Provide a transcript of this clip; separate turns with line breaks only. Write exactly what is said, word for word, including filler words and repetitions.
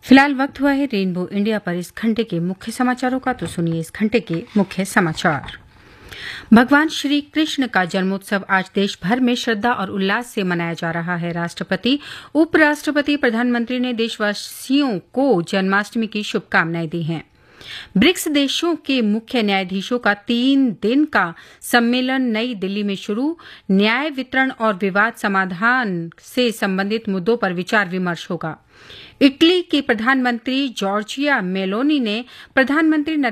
फिलहाल वक्त हुआ है रेनबो इंडिया पर इस घंटे के मुख्य समाचारों का, तो सुनिए इस घंटे के मुख्य समाचार। भगवान श्री कृष्ण का जन्मोत्सव आज देश भर में श्रद्धा और उल्लास से मनाया जा रहा है। राष्ट्रपति, उपराष्ट्रपति, प्रधानमंत्री ने देशवासियों को जन्माष्टमी की शुभकामनाएं दी हैं। ब्रिक्स देशों के मुख्य न्यायाधीशों का तीन दिन का सम्मेलन नई दिल्ली में शुरू। न्याय वितरण और विवाद समाधान से संबंधित मुद्दों पर विचार विमर्श होगा। इटली की प्रधानमंत्री जॉर्जिया मेलोनी ने प्रधानमंत्री